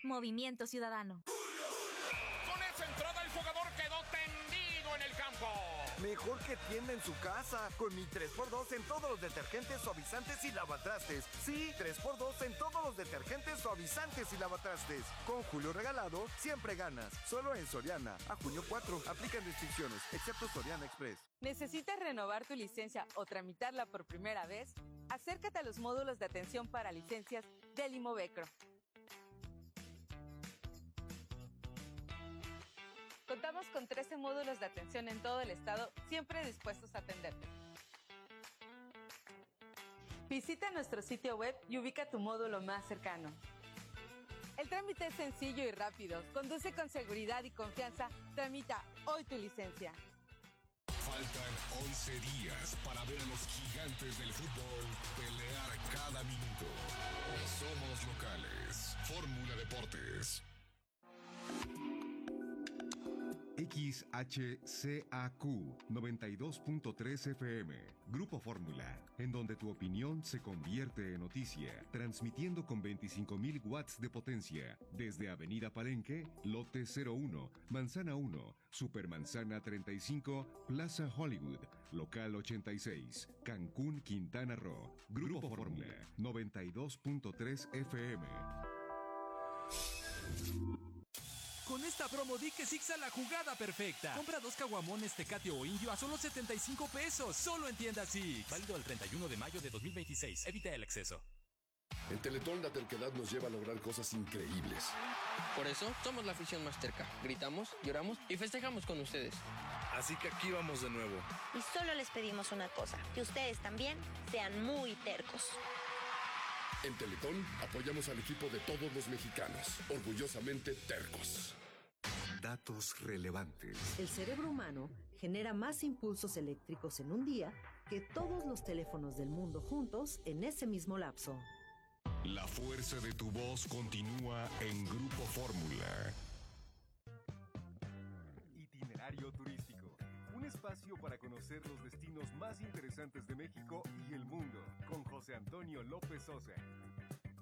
Movimiento Ciudadano. Con esa entrada el jugador quedó tendido en el campo. Mejor que tienda en su casa. Con mi 3x2 en todos los detergentes, suavizantes y lavatrastes. Sí, 3x2 en todos los detergentes, suavizantes y lavatrastes. Con Julio regalado, siempre ganas. Solo en Soriana. A junio 4. Aplican restricciones, excepto Soriana Express. ¿Necesitas renovar tu licencia o tramitarla por primera vez? Acércate a los módulos de atención para licencias del Imovecro. Contamos con 13 módulos de atención en todo el estado, siempre dispuestos a atenderte. Visita nuestro sitio web y ubica tu módulo más cercano. El trámite es sencillo y rápido. Conduce con seguridad y confianza. Tramita hoy tu licencia. Faltan 11 días para ver a los gigantes del fútbol pelear cada minuto. Somos locales. Fórmula Deportes. XHCAQ 92.3 FM, Grupo Fórmula, en donde tu opinión se convierte en noticia, transmitiendo con 25.000 watts de potencia, desde Avenida Palenque, Lote 01, Manzana 1, Supermanzana 35, Plaza Hollywood, Local 86, Cancún, Quintana Roo, Grupo Fórmula, 92.3 FM. Con esta promo di que Sixa la jugada perfecta. Compra 2 caguamones Tecate o Indio a solo 75 pesos. Solo en tiendas Six. Válido el 31 de mayo de 2026. Evita el exceso. En Teletón la terquedad nos lleva a lograr cosas increíbles. Por eso somos la afición más terca. Gritamos, lloramos y festejamos con ustedes. Así que aquí vamos de nuevo. Y solo les pedimos una cosa, que ustedes también sean muy tercos. En Teletón apoyamos al equipo de todos los mexicanos, orgullosamente tercos. Datos relevantes. El cerebro humano genera más impulsos eléctricos en un día que todos los teléfonos del mundo juntos en ese mismo lapso. La fuerza de tu voz continúa en Grupo Fórmula. Itinerario turístico. Un espacio para conocer los destinos más interesantes de México y el mundo, con José Antonio López Sosa.